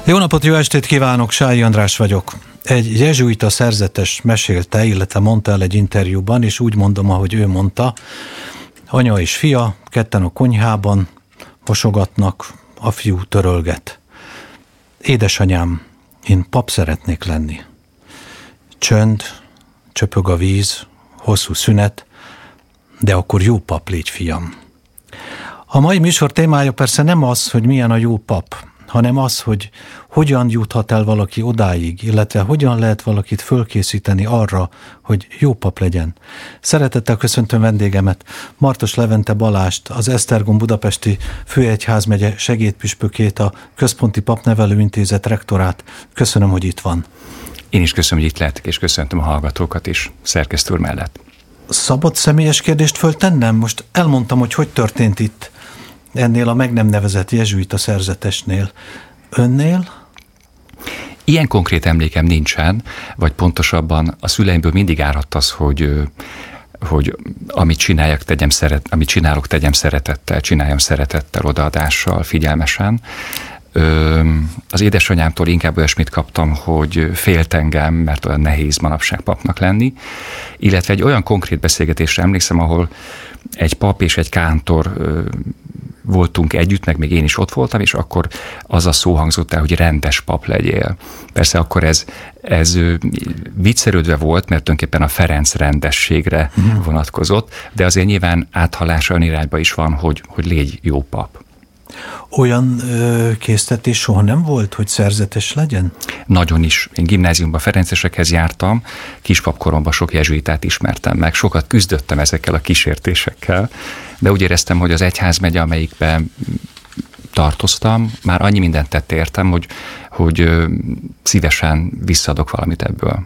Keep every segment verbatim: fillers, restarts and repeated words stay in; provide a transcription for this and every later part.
Jó napot, jó estét kívánok, Sályi András vagyok. Egy jezsuita szerzetes mesélte, illetve mondta el egy interjúban, és úgy mondom, ahogy ő mondta, anya és fia, ketten a konyhában mosogatnak, a fiú törölget. Édesanyám, én pap szeretnék lenni. Csönd, csöpög a víz, hosszú szünet, de akkor jó pap légy, fiam. A mai műsor témája persze nem az, hogy milyen a jó pap, hanem az, hogy hogyan juthat el valaki odáig, illetve hogyan lehet valakit fölkészíteni arra, hogy jó pap legyen. Szeretettel köszöntöm vendégemet, Martos Levente Balást, az Esztergom Budapesti Főegyházmegye segédpüspökét, a Központi Papnevelő Intézet rektorát. Köszönöm, hogy itt van. Én is köszönöm, hogy itt lehetek, és köszöntöm a hallgatókat is szerkesztő úr mellett. Szabad személyes kérdést föltennem? Most elmondtam, hogy hogy történt itt ennél a meg nem nevezett jezsuita szerzetesnél. Önnél? Ilyen konkrét emlékem nincsen, vagy pontosabban a szüleimből mindig áradt az, hogy, hogy amit, csináljak, tegyem szeret, amit csinálok, tegyem szeretettel, csináljam szeretettel, odaadással, figyelmesen. Az édesanyámtól inkább olyasmit kaptam, hogy félt engem, mert olyan nehéz manapság papnak lenni, illetve egy olyan konkrét beszélgetésre emlékszem, ahol egy pap és egy kántor voltunk együtt, meg még én is ott voltam, és akkor az a szó hangzott el, hogy rendes pap legyél. Persze akkor ez, ez viccelődve volt, mert tulajdonképpen a Ferenc rendességre mm. vonatkozott, de azért nyilván áthallása olyan irányba is van, hogy, hogy légy jó pap. Olyan ö, késztetés soha nem volt, hogy szerzetes legyen? Nagyon is. Én gimnáziumban ferencesekhez jártam, kispapkoromban sok jezsuitát ismertem meg, sokat küzdöttem ezekkel a kísértésekkel, de úgy éreztem, hogy az egyházmegye, amelyikben tartoztam, már annyi mindent tett értem, hogy, hogy ö, szívesen visszaadok valamit ebből.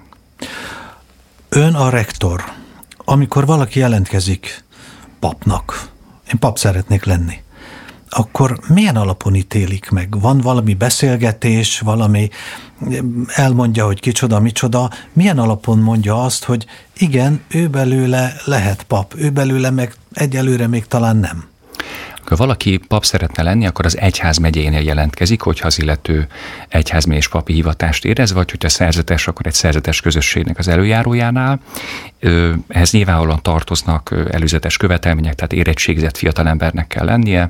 Ön a rektor. Amikor valaki jelentkezik papnak, én pap szeretnék lenni, akkor milyen alapon ítélik meg? Van valami beszélgetés, valami elmondja, hogy kicsoda, micsoda, milyen alapon mondja azt, hogy igen, ő belőle lehet pap, ő belőle meg egyelőre még talán nem? Ha valaki pap szeretne lenni, akkor az egyházmegyénél jelentkezik, hogyha az illető egyházmegyés papi hivatást érez, vagy hogyha szerzetes, akkor egy szerzetes közösségnek az előjárójánál. Ehhez nyilvánvalóan tartoznak előzetes követelmények, tehát érettségizett fiatalembernek kell lennie.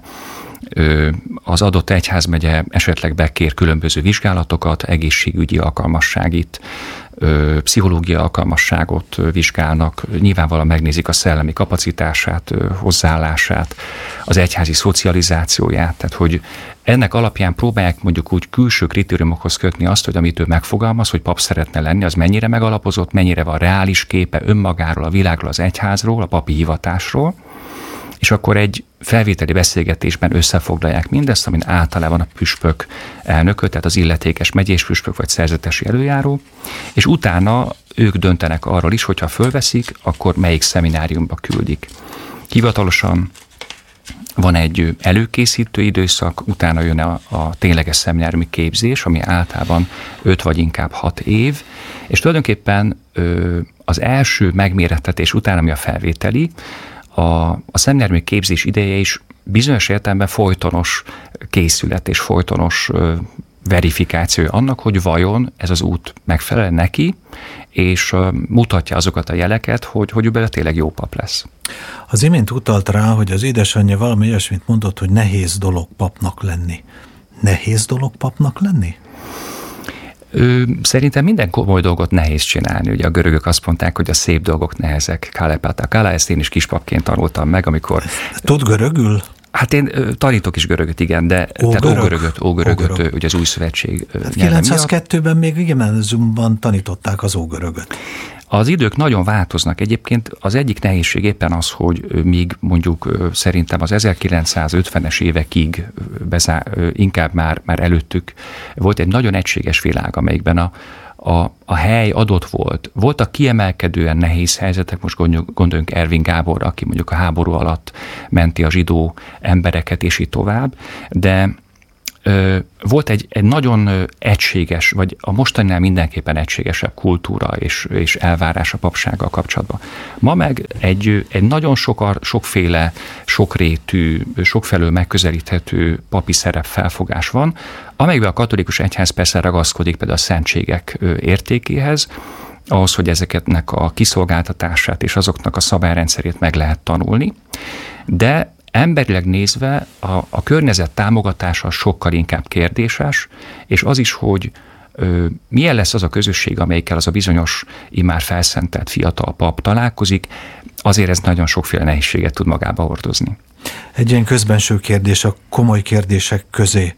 Az adott egyházmegye esetleg bekér különböző vizsgálatokat, egészségügyi alkalmasságit, pszichológiai alkalmasságot vizsgálnak, nyilvánvalóan megnézik a szellemi kapacitását, hozzáállását, az egyházi szocializációját, tehát hogy ennek alapján próbálják mondjuk úgy külső kritériumokhoz kötni azt, hogy amit ő megfogalmaz, hogy pap szeretne lenni, az mennyire megalapozott, mennyire van reális képe önmagáról, a világról, az egyházról, a papi hivatásról, és akkor egy felvételi beszélgetésben összefoglalják mindezt, amin általában a püspök elnököt, tehát az illetékes megyés püspök vagy szerzetesi előjáró, és utána ők döntenek arról is, hogyha fölveszik, akkor melyik szemináriumba küldik. Hivatalosan van egy előkészítő időszak, utána jön a, a tényleges szemináriumi képzés, ami általában öt vagy inkább hat év, és tulajdonképpen az első megmérettetés után, ami a felvételi, A, a szemináriumi képzés ideje is bizonyos értelemben folytonos készület és folytonos ö, verifikáció annak, hogy vajon ez az út megfelel neki, és ö, mutatja azokat a jeleket, hogy, hogy ő bele tényleg jó pap lesz. Az imént utalt rá, hogy az édesanyja valami olyasmit mondott, hogy nehéz dolog papnak lenni. Nehéz dolog papnak lenni? Ő, szerintem minden komoly dolgot nehéz csinálni. Ugye a görögök azt mondták, hogy a szép dolgok nehezek. Kálepáta kálá, ezt én is kispapként tanultam meg, amikor... Tud görögül? Hát én tanítok is görögöt, igen, de ógörögöt, ógörögöt, ugye az új szövetség hát kilencszázkettőben még gimnáziumban tanították az ógörögöt. Az idők nagyon változnak. Egyébként az egyik nehézség éppen az, hogy míg mondjuk szerintem az ezerkilencszázötvenes évekig bezá, inkább már, már előttük volt egy nagyon egységes világ, amelyikben a, a, a hely adott volt. Voltak kiemelkedően nehéz helyzetek, most gondoljunk Ervin Gáborra, aki mondjuk a háború alatt menti a zsidó embereket, és így tovább, de volt egy, egy nagyon egységes, vagy a mostaninál mindenképpen egységesebb kultúra és, és elvárás a papsággal kapcsolatban. Ma meg egy, egy nagyon sok, sokféle, sokrétű, sokfelől megközelíthető papi szerepfelfogás van, amelyben a katolikus egyház persze ragaszkodik például a szentségek értékéhez, ahhoz, hogy ezeknek a kiszolgáltatását és azoknak a szabályrendszerét meg lehet tanulni, de emberileg nézve a, a környezet támogatása sokkal inkább kérdéses, és az is, hogy ö, milyen lesz az a közösség, amelyikkel az a bizonyos immár felszentelt fiatal pap találkozik, azért ez nagyon sokféle nehézséget tud magába hordozni. Egy ilyen közbenső kérdés a komoly kérdések közé.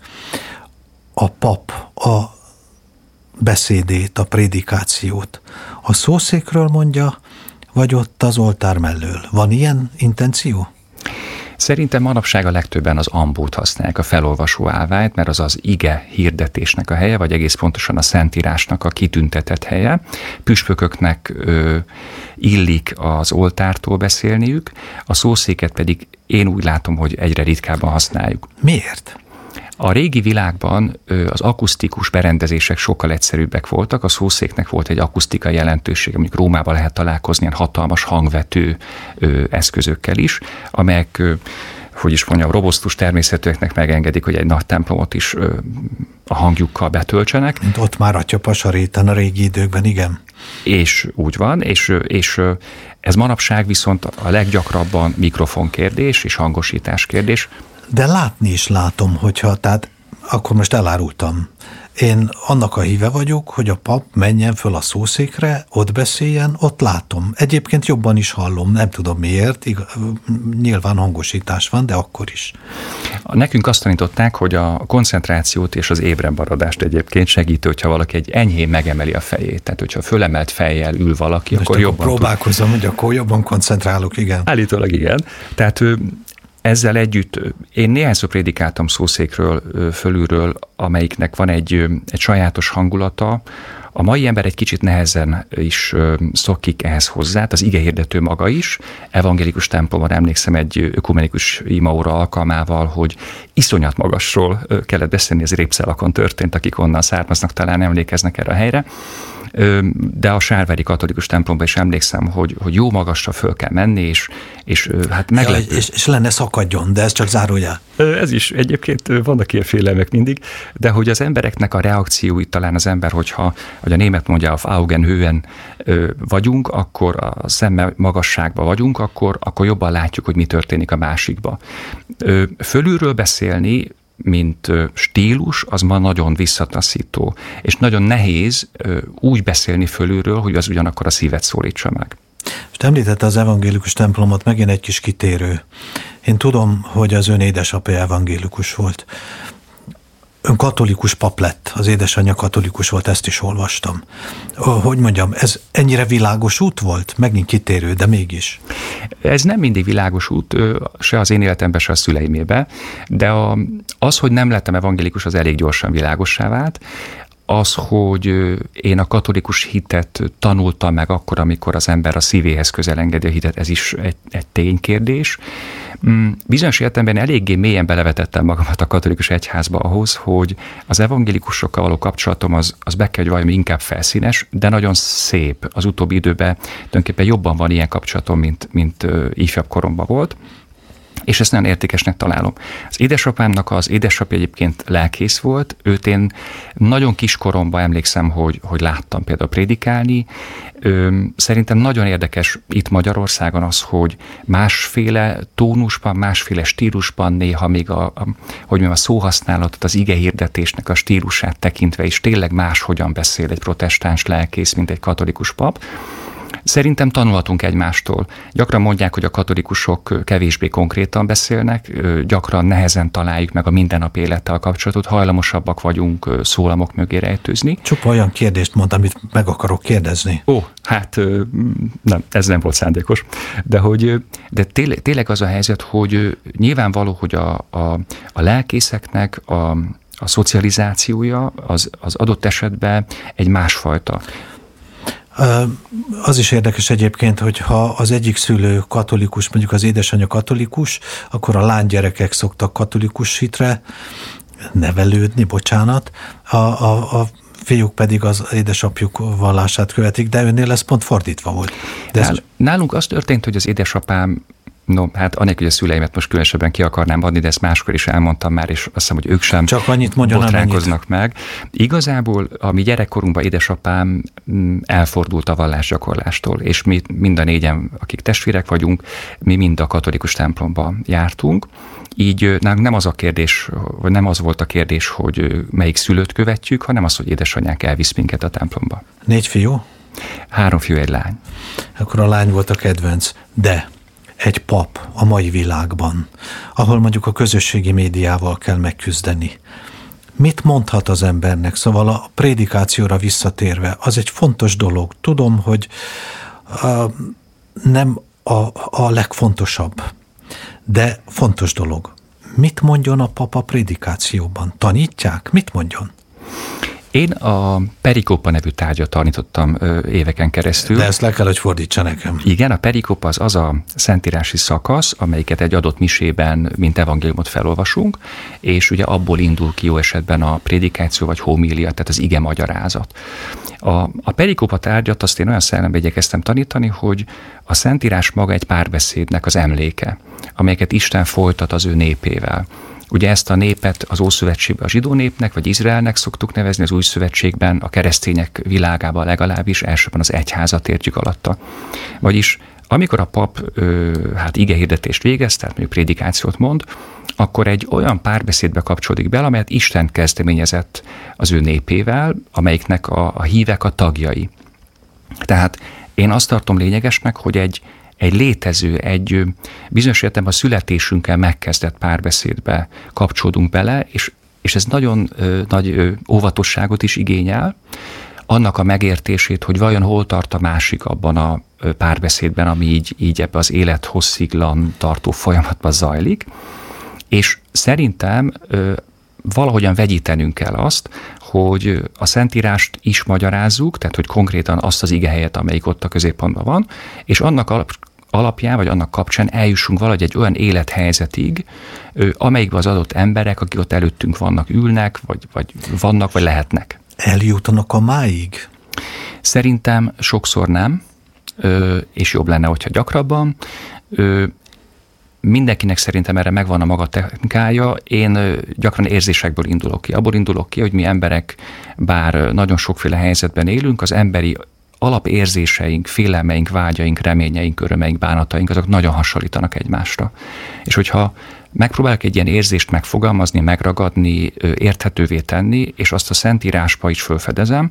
A pap a beszédét, a prédikációt a szószékről mondja, vagy ott az oltár mellől? Van ilyen intenció? Szerintem manapság a legtöbben az ambót használják, a felolvasó állványt, mert az az ige hirdetésnek a helye, vagy egész pontosan a szentírásnak a kitüntetett helye. Püspököknek ö, illik az oltártól beszélniük, a szószéket pedig én úgy látom, hogy egyre ritkábban használjuk. Miért? A régi világban az akusztikus berendezések sokkal egyszerűbbek voltak, a szószéknek volt egy akusztikai jelentősége, mondjuk Rómában lehet találkozni ilyen hatalmas hangvető eszközökkel is, amelyek, hogy is mondjam, robosztus természetűeknek megengedik, hogy egy nagy templomot is a hangjukkal betöltsenek. Mint ott már Atya Pasaréten a régi időkben, igen. És úgy van, és, és ez manapság viszont a leggyakrabban mikrofon kérdés és hangosítás kérdés. De látni is látom, hogyha, tehát akkor most elárultam. Én annak a híve vagyok, hogy a pap menjen föl a szószékre, ott beszéljen, ott látom. Egyébként jobban is hallom, nem tudom miért, igaz, nyilván hangosítás van, de akkor is. Nekünk azt tanították, hogy a koncentrációt és az ébren maradást egyébként segítő, hogyha valaki egy enyhén megemeli a fejét. Tehát, hogyha fölemelt fejjel ül valaki, most akkor jobban próbálkozom, tud... hogy akkor jobban koncentrálok, igen. Állítólag igen. Tehát ezzel együtt én néhányszor prédikáltam szószékről, fölülről, amelyiknek van egy, egy sajátos hangulata. A mai ember egy kicsit nehezen is szokik ehhez hozzá, az igehirdető maga is. Evangélikus templomban emlékszem egy ökumenikus imaóra alkalmával, hogy iszonyat magasról kellett beszélni, ez Répszelakon történt, akik onnan származnak, talán emlékeznek erre a helyre. De a sárvári katolikus templomban is emlékszem, hogy, hogy jó magasra föl kell menni, és, és hát meglepő. Ja, és, és lenne szakadjon, de ez csak zárójel. Ez is egyébként vannak ilyen félelmek mindig, de hogy az embereknek a reakcióit talán az ember, hogyha, hogy a német mondja, auf Augenhöhen vagyunk, akkor a szemme magasságban vagyunk, akkor, akkor jobban látjuk, hogy mi történik a másikba. Fölülről beszélni, mint stílus, az ma nagyon visszataszító, és nagyon nehéz úgy beszélni fölülről, hogy az ugyanakkor a szívet szólítsa meg. Most említette az evangélikus templomot, megint egy kis kitérő. Én tudom, hogy az ön édesapja evangélikus volt. Ön katolikus pap lett, az édesanyja katolikus volt, ezt is olvastam. Hogy mondjam, ez ennyire világos út volt? Megint kitérő, de mégis. Ez nem mindig világos út, se az én életemben, se a szüleimében, de a, az, hogy nem lettem evangélikus, az elég gyorsan világossá vált. Az, hogy én a katolikus hitet tanultam meg akkor, amikor az ember a szívéhez közel engedi a hitet, ez is egy, egy ténykérdés. Bizonyos értelemben eléggé mélyen belevetettem magamat a katolikus egyházba ahhoz, hogy az evangélikusokkal való kapcsolatom az, az be kell, hogy valami inkább felszínes, de nagyon szép. Az utóbbi időben tulajdonképpen jobban van ilyen kapcsolatom, mint, mint ifjabb koromban volt. És ezt nagyon értékesnek találom. Az édesapámnak az édesapja egyébként lelkész volt, őt én nagyon kiskoromban emlékszem, hogy, hogy láttam például prédikálni. Szerintem nagyon érdekes itt Magyarországon az, hogy másféle tónusban, másféle stílusban, néha még a, a, hogy mondjam, a szóhasználatot, az igehirdetésnek a stílusát tekintve is tényleg máshogyan beszél egy protestáns lelkész, mint egy katolikus pap. Szerintem tanulhatunk egymástól. Gyakran mondják, hogy a katolikusok kevésbé konkrétan beszélnek, gyakran nehezen találjuk meg a mindennapi élettel kapcsolatot, hajlamosabbak vagyunk szólamok mögé rejtőzni. Csupa olyan kérdést mondtam, amit meg akarok kérdezni. Ó, hát nem, ez nem volt szándékos. De, hogy, de tényleg, tényleg az a helyzet, hogy nyilvánvaló, hogy a, a, a lelkészeknek a, a szocializációja az, az adott esetben egy másfajta. Az is érdekes egyébként, hogy ha az egyik szülő katolikus, mondjuk az édesanyja katolikus, akkor a lánygyerekek szoktak katolikus hitre nevelődni, bocsánat, a, a, a fiúk pedig az édesapjuk vallását követik, de önnél ez pont fordítva volt. De ez... Nálunk az történt, hogy az édesapám, no, hát anélkül, hogy a szüleimet most különösebben ki akarnám adni, de ezt máskor is elmondtam már, és azt hiszem, hogy ők sem csak annyit mondjon, botránkoznak meg. Igazából a mi gyerekkorunkban édesapám elfordult a vallásgyakorlástól, és mi mind a négyen, akik testvérek vagyunk, mi mind a katolikus templomba jártunk. Így nálunk nem az a kérdés, vagy nem az volt a kérdés, hogy melyik szülőt követjük, hanem az, hogy édesanyák elvisz minket a templomba. Négy fiú? Három fiú, egy lány. Akkor a lány volt a kedvenc. De egy pap a mai világban, ahol mondjuk a közösségi médiával kell megküzdeni, mit mondhat az embernek? Szóval a prédikációra visszatérve, az egy fontos dolog. Tudom, hogy uh, nem a, a legfontosabb, de fontos dolog. Mit mondjon a papa prédikációban? Tanítják? Mit mondjon? Én a perikópa nevű tárgyat tanítottam ö, éveken keresztül. De ezt le kell, hogy fordítsa nekem. Igen, a perikópa az az a szentírási szakasz, amelyiket egy adott misében, mint evangéliumot felolvasunk, és ugye abból indul ki jó esetben a prédikáció vagy homília, tehát az ige magyarázat. A, a perikópa tárgyat azt én olyan szellembe igyekeztem tanítani, hogy a szentírás maga egy párbeszédnek az emléke, amelyeket Isten folytat az ő népével. Ugye ezt a népet az Ószövetségben a zsidó népnek, vagy Izraelnek szoktuk nevezni, az Új Szövetségben a keresztények világában legalábbis, elsőben az egyházat értjük alatta. Vagyis amikor a pap ö, hát igehirdetést végez, tehát mondjuk prédikációt mond, akkor egy olyan párbeszédbe kapcsolódik bele, amelyet Isten kezdeményezett az ő népével, amelyiknek a, a hívek a tagjai. Tehát én azt tartom lényegesnek, hogy egy egy létező, egy bizonyos értelemben a születésünkkel megkezdett párbeszédbe kapcsolódunk bele, és, és ez nagyon ö, nagy ö, óvatosságot is igényel, annak a megértését, hogy vajon hol tart a másik abban a párbeszédben, ami így, így ebbe az élethossziglan tartó folyamatban zajlik, és szerintem ö, valahogyan vegyítenünk kell azt, hogy a Szentírást is magyarázzuk, tehát hogy konkrétan azt az igehelyet, amelyik ott a középpontban van, és annak alapján, vagy annak kapcsán eljussunk valahogy egy olyan élethelyzetig, amelyikben az adott emberek, akik ott előttünk vannak, ülnek, vagy, vagy vannak, vagy lehetnek. Eljutanak a máig? Szerintem sokszor nem, és jobb lenne, hogyha gyakrabban. Mindenkinek szerintem erre megvan a maga technikája. Én gyakran érzésekből indulok ki. Abból indulok ki, hogy mi emberek, bár nagyon sokféle helyzetben élünk, az emberi alapérzéseink, félelmeink, vágyaink, reményeink, örömeink, bánataink, azok nagyon hasonlítanak egymásra. És hogyha megpróbálok egy ilyen érzést megfogalmazni, megragadni, érthetővé tenni, és azt a Szentírásba is felfedezem,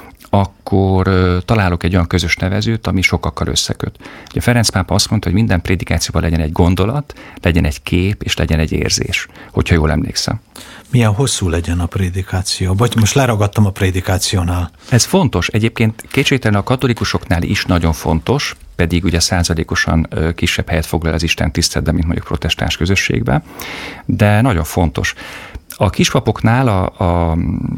akkor találok egy olyan közös nevezőt, ami sokakkal összeköt. Ugye Ferenc pápa azt mondta, hogy minden prédikációban legyen egy gondolat, legyen egy kép, és legyen egy érzés, hogyha jól emlékszem. Milyen hosszú legyen a prédikáció? Vagy most leragadtam a prédikációnál. Ez fontos. Egyébként kétségtelen a katolikusoknál is nagyon fontos, pedig ugye százalékosan kisebb helyet foglal az Isten tiszteletben, mint mondjuk protestáns közösségben, de nagyon fontos. A kispapoknál, a, a,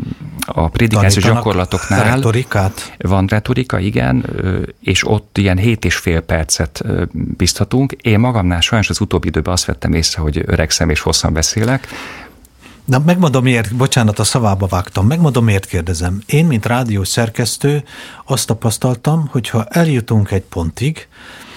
a prédikációs gyakorlatoknál retorikát? Van retorika, igen, és ott ilyen hét és fél percet biztatunk. Én magamnál sajnos az utóbbi időben azt vettem észre, hogy öregszem és hosszan beszélek. Na, megmondom miért, bocsánat, a szavába vágtam, megmondom miért kérdezem. Én, mint rádiós szerkesztő, azt tapasztaltam, hogy ha eljutunk egy pontig,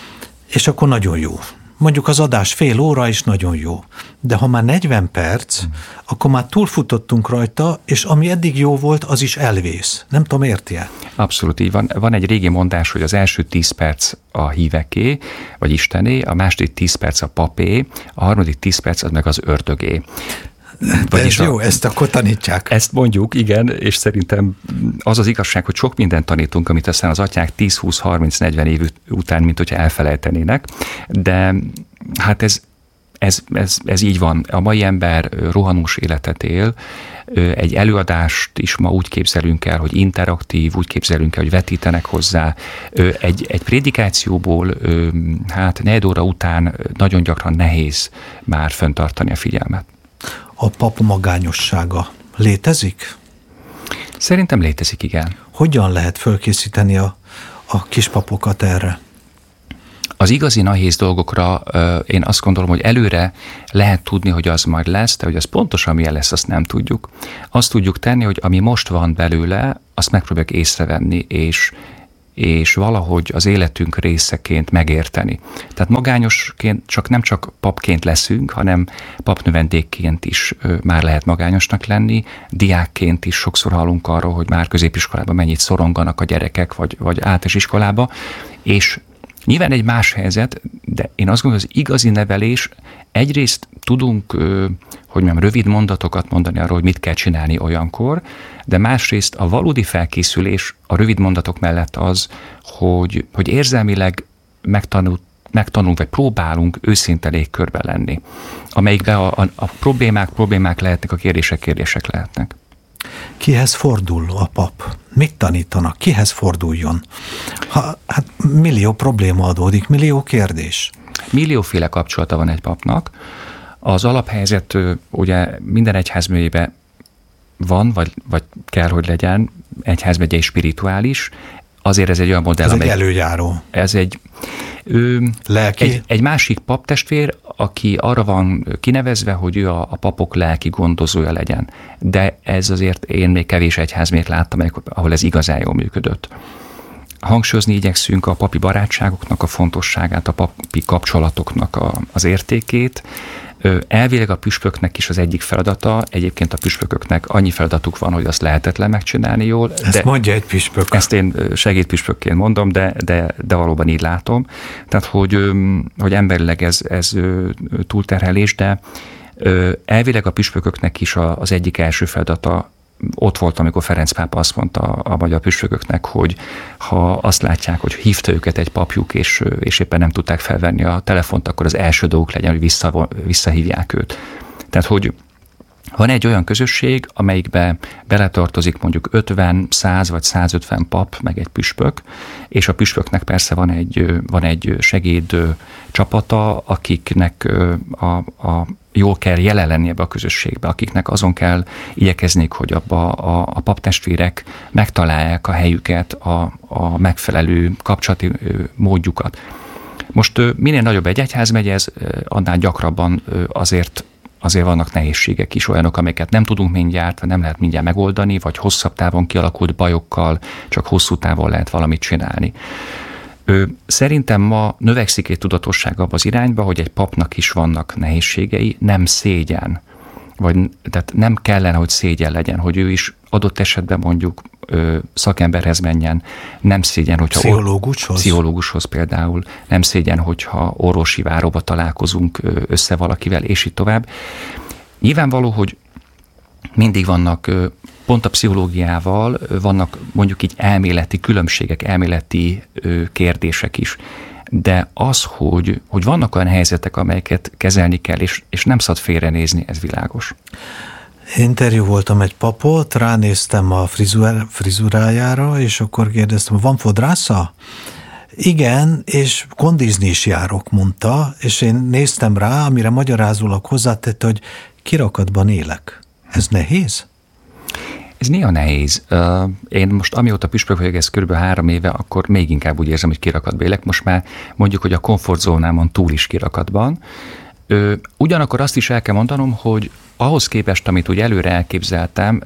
és akkor nagyon jó. Mondjuk az adás fél óra is nagyon jó. De ha már negyven perc, hmm. akkor már túlfutottunk rajta, és ami eddig jó volt, az is elvész. Nem tudom, érti-e? Abszolút így van. Van egy régi mondás, hogy az első tíz perc a híveké, vagy Istené, a második tíz perc a papé, a harmadik tíz perc az meg az ördögé. Ez jó, a, ezt akkor tanítják. Ezt mondjuk, igen, és szerintem az az igazság, hogy sok mindent tanítunk, amit aztán az atyák tíz, húsz, harminc, negyven év után, mint hogyha elfelejtenének, de hát ez, ez, ez, ez így van. A mai ember rohanós életet él, egy előadást is ma úgy képzelünk el, hogy interaktív, úgy képzelünk el, hogy vetítenek hozzá. Egy, egy prédikációból hát negyed óra után nagyon gyakran nehéz már fenntartani a figyelmet. A pap magányossága létezik? Szerintem létezik, igen. Hogyan lehet fölkészíteni a, a kispapokat erre? Az igazi nehéz dolgokra én azt gondolom, hogy előre lehet tudni, hogy az majd lesz, de hogy az pontosan milyen lesz, azt nem tudjuk. Azt tudjuk tenni, hogy ami most van belőle, azt megpróbáljuk észrevenni, és és valahogy az életünk részeként megérteni. Tehát magányosként csak nem csak papként leszünk, hanem papnövendékként is már lehet magányosnak lenni, diákként is sokszor hallunk arról, hogy már középiskolában mennyit szoronganak a gyerekek, vagy, vagy általános iskolába, és nyilván egy más helyzet, de én azt gondolom, hogy az igazi nevelés, egyrészt tudunk, hogy mondjam, rövid mondatokat mondani arról, hogy mit kell csinálni olyankor, de másrészt a valódi felkészülés a rövid mondatok mellett az, hogy, hogy érzelmileg megtanult, megtanulunk, vagy próbálunk őszinte légkörben lenni, amelyikben a, a, a problémák problémák lehetnek, a kérdések kérdések lehetnek. Kihez fordul a pap? Mit tanítanak? Kihez forduljon? Ha, hát millió probléma adódik, millió kérdés. Millióféle kapcsolata van egy papnak. Az alaphelyzet ugye minden egyházmegyében van, vagy, vagy kell, hogy legyen egyházmegyei spirituális. Azért ez egy olyan modell, ez amely... egy előjáró. Ez egy... Ő, lelki? Egy, egy másik paptestvér, aki arra van kinevezve, hogy ő a, a papok lelki gondozója legyen. De ez azért én még kevés egyházmét láttam, ahol ez igazán jól működött. Hangsúlyozni igyekszünk a papi barátságoknak a fontosságát, a papi kapcsolatoknak a, az értékét. Elvileg a püspöknek is az egyik feladata, egyébként a püspököknek annyi feladatuk van, hogy azt lehetetlen megcsinálni jól. Ezt de mondja egy püspök. Ezt én segédpüspökként mondom, de, de, de valóban így látom. Tehát, hogy, hogy emberileg ez, ez túlterhelés, de elvileg a püspököknek is az egyik első feladata, ott volt, amikor Ferenc pápa azt mondta a magyar püspököknek, hogy ha azt látják, hogy hívta őket egy papjuk, és, és éppen nem tudták felvenni a telefont, akkor az első dolguk legyen, hogy vissza, visszahívják őt. Tehát, hogy van egy olyan közösség, amelyikbe beletartozik mondjuk ötven, száz vagy százötven pap, meg egy püspök, és a püspöknek persze van egy, van egy segéd csapata, akiknek a, a jól kell jelen lenni ebbe a közösségbe, akiknek azon kell igyekezniük, hogy abba a, a paptestvérek megtalálják a helyüket, a, a megfelelő kapcsolati módjukat. Most minél nagyobb egy egyházmegye, ez annál gyakrabban azért azért vannak nehézségek is, olyanok, amiket nem tudunk mindjárt, vagy nem lehet mindjárt megoldani, vagy hosszabb távon kialakult bajokkal csak hosszú távon lehet valamit csinálni. Szerintem ma növekszik egy tudatosság abba az irányba, hogy egy papnak is vannak nehézségei, nem szégyen, vagy tehát nem kellene, hogy szégyen legyen, hogy ő is adott esetben mondjuk ö, szakemberhez menjen, nem szégyen, hogyha... Pszichológushoz? Pszichológushoz például, nem szégyen, hogyha orvosi váróba találkozunk össze valakivel, és így tovább. Nyilvánvaló, hogy mindig vannak, pont a pszichológiával vannak mondjuk így elméleti különbségek, elméleti kérdések is. De az, hogy, hogy vannak olyan helyzetek, amelyeket kezelni kell, és, és nem szabad félrenézni, ez világos. Interjú voltam egy papot, ránéztem a frizur, frizurájára, és akkor kérdeztem, van fodrásza? Igen, és kondizni is járok, mondta, és én néztem rá, amire magyarázólag hozzátette, hogy kirakatban élek. Ez nehéz? Ez néha nehéz. Én most amióta püspök vagyok, ez kb. három éve, akkor még inkább úgy érzem, hogy kirakatban élek. Most már mondjuk, hogy a komfortzónámon túl is kirakatban. Ugyanakkor azt is el kell mondanom, hogy ahhoz képest, amit úgy előre elképzeltem,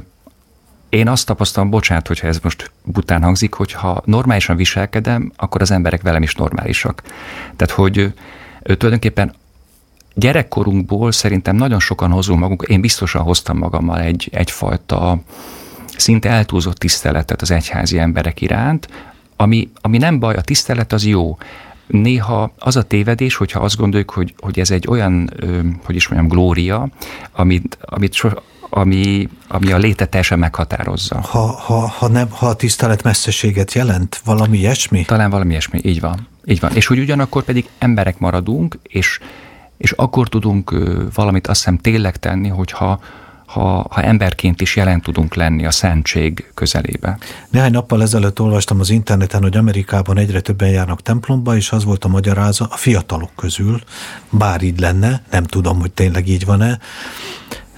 én azt tapasztalom, bocsánat, hogyha ez most bután hangzik, hogyha normálisan viselkedem, akkor az emberek velem is normálisak. Tehát, hogy tulajdonképpen gyerekkorunkból szerintem nagyon sokan hozunk magunk, én biztosan hoztam magammal egy, egyfajta szinte eltúlzott tiszteletet az egyházi emberek iránt, ami, ami nem baj, a tisztelet az jó. Néha az a tévedés, hogyha azt gondoljuk, hogy, hogy ez egy olyan, hogy is mondjam, glória, amit, amit so, ami, ami a létet teljesen meghatározza. Ha, ha, ha, nem, ha a tisztelet messzeséget jelent, valami ilyesmi? Talán valami ilyesmi, így van. Így van. És hogy ugyanakkor pedig emberek maradunk, és, és akkor tudunk valamit azt hiszem tényleg tenni, hogyha Ha, ha emberként is jelen tudunk lenni a szentség közelébe. Néhány nappal ezelőtt olvastam az interneten, hogy Amerikában egyre többen járnak templomba, és az volt a magyarázat a fiatalok közül, bár így lenne, nem tudom, hogy tényleg így van-e,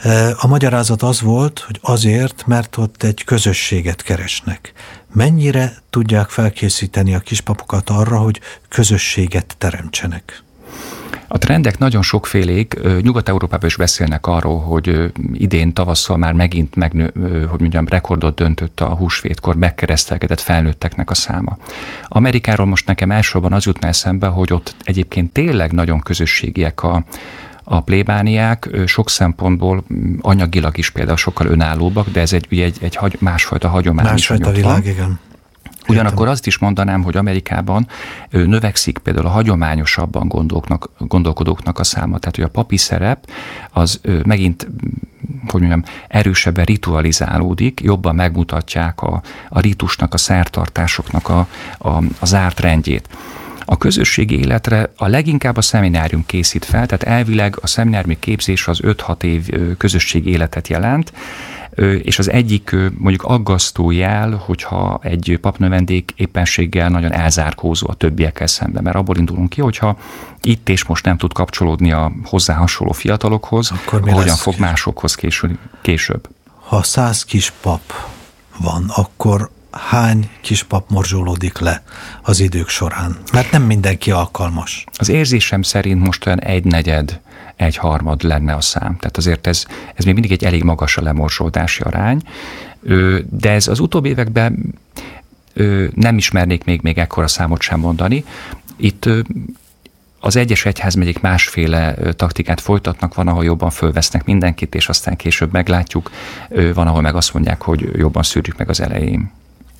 A magyarázat az volt, hogy azért, mert ott egy közösséget keresnek. Mennyire tudják felkészíteni a kispapokat arra, hogy közösséget teremtsenek? A trendek nagyon sokfélék. Nyugat-Európában is beszélnek arról, hogy idén tavasszal már megint megnő, hogy mondjam, rekordot döntött a húsvétkor megkeresztelkedett felnőtteknek a száma. Amerikáról most nekem elsősorban az jutna eszembe, hogy ott egyébként tényleg nagyon közösségiek a A plébániák, sok szempontból anyagilag is például sokkal önállóbbak, de ez egy, ugye egy, egy hagy, másfajta hagyomány. Másfajta világ, igen. Ugyanakkor azt is mondanám, hogy Amerikában növekszik például a hagyományosabban gondolknak, gondolkodóknak a száma. Tehát, hogy a papi szerep az megint, hogy mondjam, erősebben ritualizálódik, jobban megmutatják a, a ritusnak, a szertartásoknak a, a, a zárt rendjét. A közösségi életre a leginkább a szeminárium készít fel, tehát elvileg a szemináriumi képzés az öt-hat év közösségi életet jelent, és az egyik mondjuk aggasztó jel, hogyha egy papnövendék éppenséggel nagyon elzárkózó a többiekkel szemben, mert abból indulunk ki, hogyha itt és most nem tud kapcsolódni a hozzá hasonló fiatalokhoz, hogyan fog másokhoz késül, később. Ha száz kis pap van, akkor hány kispap morzsolódik le az idők során? Mert nem mindenki alkalmas. Az érzésem szerint most olyan egynegyed, egyharmad lenne a szám. Tehát azért ez, ez még mindig egy elég magas a lemorzsolódási arány, de ez az utóbbi években nem ismernék még, még ekkora számot sem mondani. Itt az egyes egyházmegyék másféle taktikát folytatnak, van, ahol jobban fölvesznek mindenkit, és aztán később meglátjuk, van, ahol meg azt mondják, hogy jobban szűrjük meg az elején.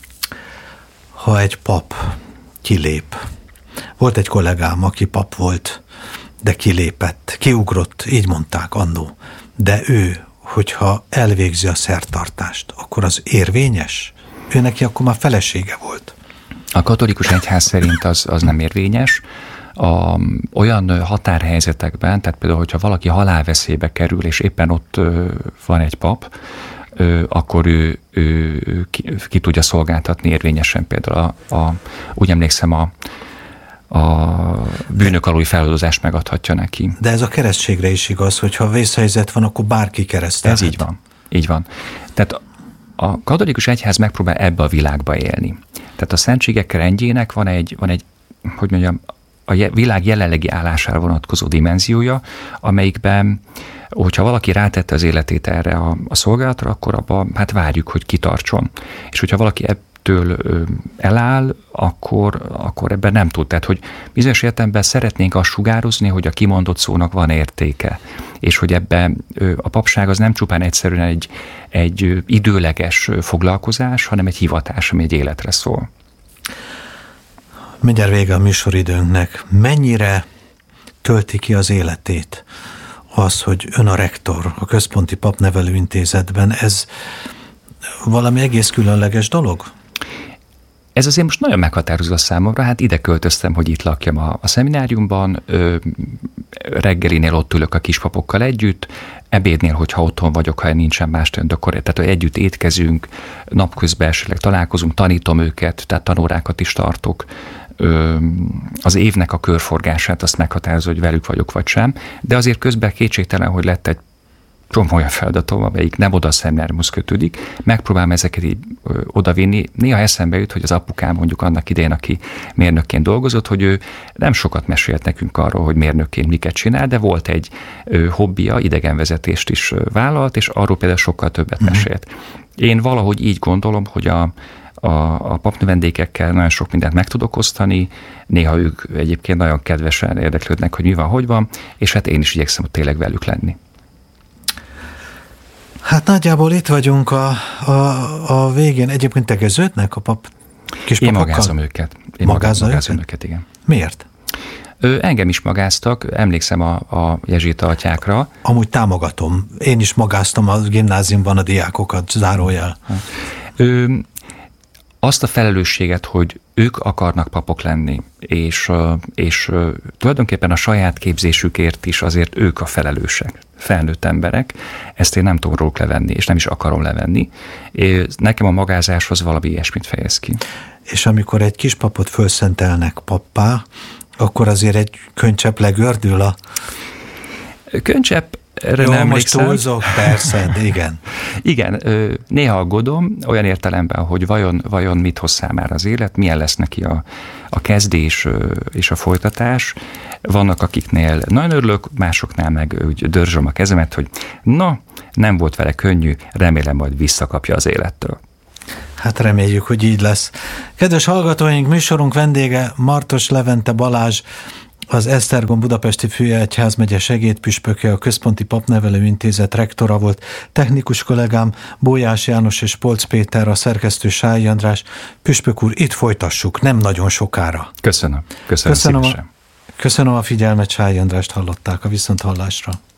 Ha egy pap kilép, volt egy kollégám, aki pap volt, de kilépett, kiugrott, így mondták annó, de ő, hogyha elvégzi a szertartást, akkor az érvényes? Ő neki akkor már felesége volt. A katolikus egyház szerint az, az nem érvényes. A, olyan határhelyzetekben, tehát például, hogyha valaki halálveszélybe kerül, és éppen ott ö, van egy pap, ö, akkor ő, ő ki, ki tudja szolgáltatni érvényesen például a, a úgy emlékszem a a bűnök aluli feloldozást megadhatja neki. De ez a keresztségre is igaz, hogyha vészhelyzet van, akkor bárki keresztelhet. Ez így van. Így van. Tehát a katolikus egyház megpróbál ebbe a világba élni. Tehát a szentségek rendjének van egy, van egy, hogy mondjam, a világ jelenlegi állására vonatkozó dimenziója, amelyikben, hogyha valaki rátette az életét erre a, a szolgálatra, akkor abban hát várjuk, hogy kitartson. És hogyha valaki től eláll, akkor, akkor ebben nem tud. Tehát, hogy bizonyos értelemben szeretnénk azt sugározni, hogy a kimondott szónak van értéke, és hogy ebben a papság az nem csupán egyszerűen egy, egy időleges foglalkozás, hanem egy hivatás, ami egy életre szól. Mindjárt vége a műsoridőnknek. Mennyire tölti ki az életét az, hogy ön a rektor a Központi Papnevelő Intézetben? Ez valami egész különleges dolog? Ez azért most nagyon meghatározó a számomra, hát ide költöztem, hogy itt lakjam a, a szemináriumban, ö, reggelinél ott ülök a kispapokkal együtt, ebédnél, hogyha otthon vagyok, ha nincsen más tőnd, akkor tehát együtt étkezünk, napközben esetleg találkozunk, tanítom őket, tehát tanórákat is tartok. Ö, az évnek a körforgását azt meghatározó, hogy velük vagyok vagy sem, de azért közben kétségtelen, hogy lett egy olyan feladatom, amelyik nem oda a szemináriumhoz kötődik, megpróbálom ezeket így ö, odavinni. Néha eszembe jut, hogy az apukám mondjuk annak idején, aki mérnökként dolgozott, hogy ő nem sokat mesélt nekünk arról, hogy mérnökként miket csinál, de volt egy ö, hobbija, idegenvezetést is ö, vállalt, és arról például sokkal többet mm-hmm. mesélt. Én valahogy így gondolom, hogy a A, a papnövendékekkel nagyon sok mindent meg tudok osztani, néha ők egyébként nagyon kedvesen érdeklődnek, hogy mi van, hogy van, és hát én is igyekszem tényleg velük lenni. Hát nagyjából itt vagyunk a, a, a végén. Egyébként tegeződnek a pap kispapokkal? Én magázom őket. Én magázom magázom őket? őket, igen. Miért? Ö, engem is magáztak, emlékszem a, a jezsuita atyákra. Amúgy támogatom. Én is magáztam a gimnáziumban a diákokat, zárójel. Ö, azt a felelősséget, hogy ők akarnak papok lenni, és, és tulajdonképpen a saját képzésükért is azért ők a felelősek, felnőtt emberek, ezt én nem tudom róluk levenni, és nem is akarom levenni. Nekem a magázáshoz valami ilyesmit fejez ki. És amikor egy kispapot fölszentelnek pappá, akkor azért egy könycsepp legördül a... Könycsepp Erre Jó, nem most túlzok, persze, de igen. Igen, néha aggódom, olyan értelemben, hogy vajon, vajon mit hoz számára az élet, milyen lesz neki a, a kezdés és a folytatás. Vannak, akiknél nagyon örülök, másoknál meg úgy dörzsöm a kezemet, hogy na, nem volt vele könnyű, remélem majd visszakapja az élettől. Hát reméljük, hogy így lesz. Kedves hallgatóink, műsorunk vendége Martos Levente Balázs, az Esztergom Budapesti Főegyházmegye segédpüspöke, a Központi Papnevelő Intézet rektora volt, technikus kollégám Bójás János és Polc Péter, a szerkesztő Sályi András. Püspök úr, itt folytassuk, nem nagyon sokára. Köszönöm. Köszönöm, köszönöm szívesen. A, köszönöm a figyelmet, Sályi Andrást hallották, a viszonthallásra.